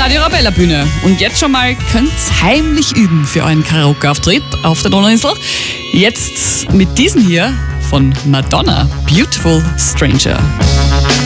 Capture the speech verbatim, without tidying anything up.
Radio Arabella Bühne. Und jetzt schon mal könnt's heimlich üben für euren Karaoke-Auftritt auf der Donauinsel. Jetzt mit diesem hier von Madonna, Beautiful Stranger.